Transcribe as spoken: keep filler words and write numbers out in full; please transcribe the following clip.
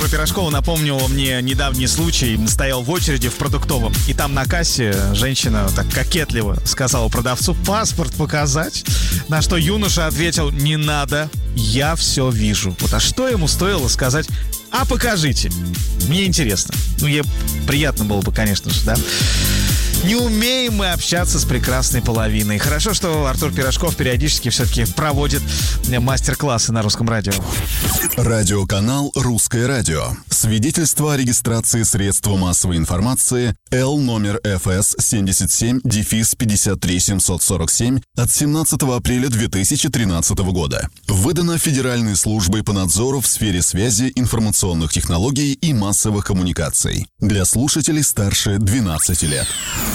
Артура Пирожкова напомнил мне недавний случай. Стоял в очереди в продуктовом, и там на кассе женщина так кокетливо сказала продавцу: паспорт показать. На что юноша ответил: не надо, я все вижу. Вот, а что ему стоило сказать: а покажите? Мне интересно. Ну, ей приятно было бы, конечно же, да? Не умеем мы общаться с прекрасной половиной. Хорошо, что Артур Пирожков периодически все-таки проводит мастер-классы на русском радио. Радиоканал «Русское радио». Свидетельство о регистрации средства массовой информации Л номер эф эс семьдесят семь пятьдесят три семьсот сорок семь от семнадцатого апреля две тысячи тринадцатого года. Выдано Федеральной службой по надзору в сфере связи, информационных технологий и массовых коммуникаций. Для слушателей старше двенадцати лет.